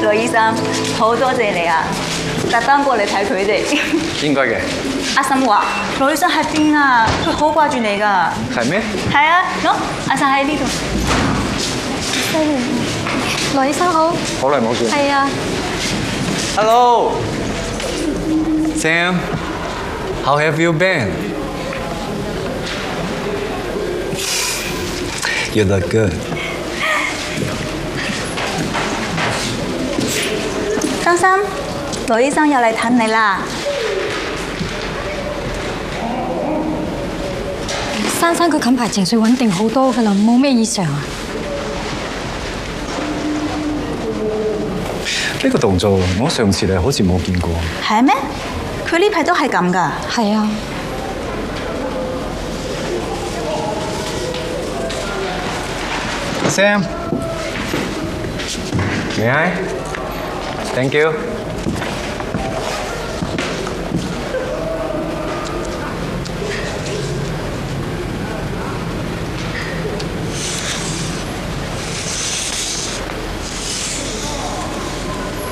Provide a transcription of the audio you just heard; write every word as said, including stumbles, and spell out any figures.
羅醫生，好多謝你啊！特登過嚟睇佢哋。 應該嘅。 阿嬸話：羅醫生喺邊啊？佢好掛住你㗎。 係咩？ 係啊，喏，阿嬸喺呢度。 犀利！羅醫生好。 好耐冇見。 係啊。 Hello, Sam. How have you been? You look good. 張生，羅醫生又嚟睇你啦。 珊珊佢近排情緒穩定好多㗎啦，冇咩異常啊。 呢個動作我上次咧好似冇見過。 係咩？佢呢排都係咁㗎。 係啊。 Sam, may I? Thank you.